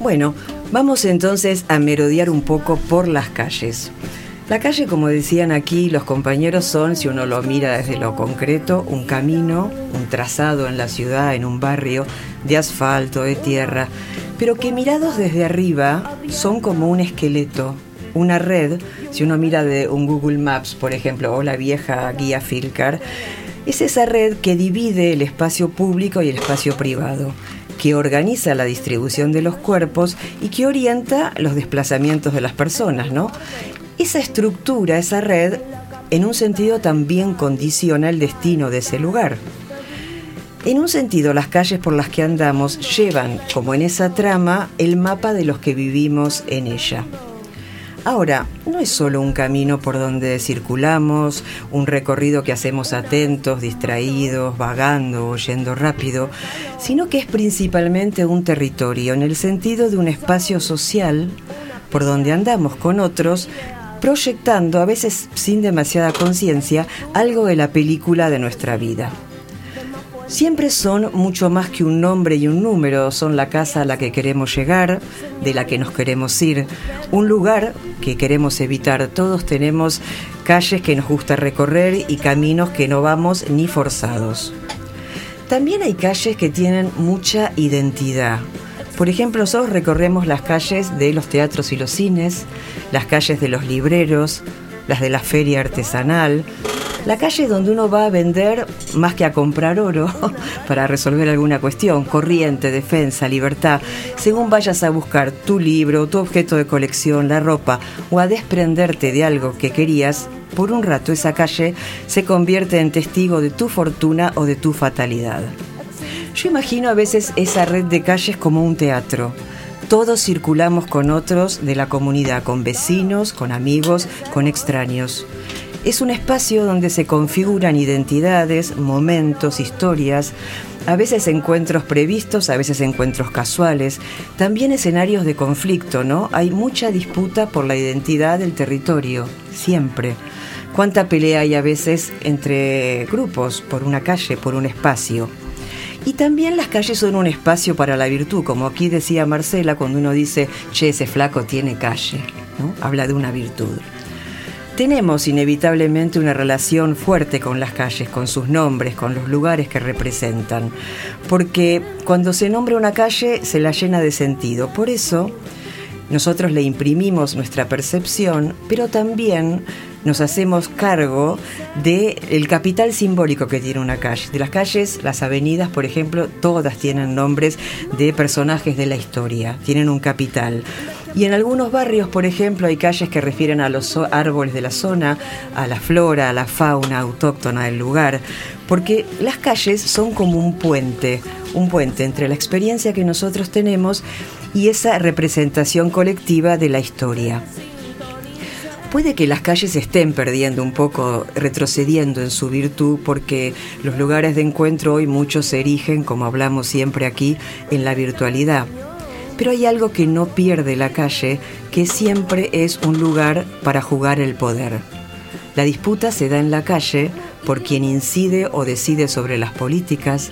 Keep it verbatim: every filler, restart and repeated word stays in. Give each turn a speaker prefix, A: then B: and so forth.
A: Bueno, vamos entonces a merodear un poco por las calles. La calle, como decían aquí los compañeros, son, si uno lo mira desde lo concreto, un camino, un trazado en la ciudad, en un barrio, de asfalto, de tierra, pero que mirados desde arriba son como un esqueleto, una red. Si uno mira de un Google Maps, por ejemplo, o la vieja guía Filcar, es esa red que divide el espacio público y el espacio privado, que organiza la distribución de los cuerpos y que orienta los desplazamientos de las personas, ¿no? Esa estructura, esa red, en un sentido también condiciona el destino de ese lugar. En un sentido, las calles por las que andamos llevan, como en esa trama, el mapa de los que vivimos en ella. Ahora, no es solo un camino por donde circulamos, un recorrido que hacemos atentos, distraídos, vagando o yendo rápido, sino que es principalmente un territorio, en el sentido de un espacio social por donde andamos con otros, proyectando, a veces sin demasiada conciencia, algo de la película de nuestra vida. Siempre son mucho más que un nombre y un número, son la casa a la que queremos llegar, de la que nos queremos ir, un lugar que queremos evitar. Todos tenemos calles que nos gusta recorrer y caminos que no vamos ni forzados. También hay calles que tienen mucha identidad. Por ejemplo, nosotros recorremos las calles de los teatros y los cines, las calles de los libreros, las de la feria artesanal, la calle donde uno va a vender más que a comprar oro para resolver alguna cuestión, corriente, defensa, libertad, según vayas a buscar tu libro, tu objeto de colección, la ropa, o a desprenderte de algo que querías, por un rato esa calle se convierte en testigo de tu fortuna o de tu fatalidad. Yo imagino a veces esa red de calles como un teatro. Todos circulamos con otros de la comunidad, con vecinos, con amigos, con extraños. Es un espacio donde se configuran identidades, momentos, historias, a veces encuentros previstos, a veces encuentros casuales, también escenarios de conflicto, ¿no? Hay mucha disputa por la identidad del territorio, siempre. Cuánta pelea hay a veces entre grupos, por una calle, por un espacio. Y también las calles son un espacio para la virtud, como aquí decía Marcela cuando uno dice, che, ese flaco tiene calle, ¿no? Habla de una virtud. Tenemos inevitablemente una relación fuerte con las calles, con sus nombres, con los lugares que representan, porque cuando se nombra una calle se la llena de sentido. Por eso nosotros le imprimimos nuestra percepción, pero también nos hacemos cargo del capital simbólico que tiene una calle. De las calles, las avenidas, por ejemplo, todas tienen nombres de personajes de la historia, tienen un capital. Y en algunos barrios, por ejemplo, hay calles que refieren a los árboles de la zona, a la flora, a la fauna autóctona del lugar, porque las calles son como un puente, un puente entre la experiencia que nosotros tenemos y esa representación colectiva de la historia. Puede que las calles estén perdiendo un poco, retrocediendo en su virtud, porque los lugares de encuentro hoy muchos se erigen, como hablamos siempre aquí, en la virtualidad. Pero hay algo que no pierde la calle, que siempre es un lugar para jugar el poder. La disputa se da en la calle por quien incide o decide sobre las políticas,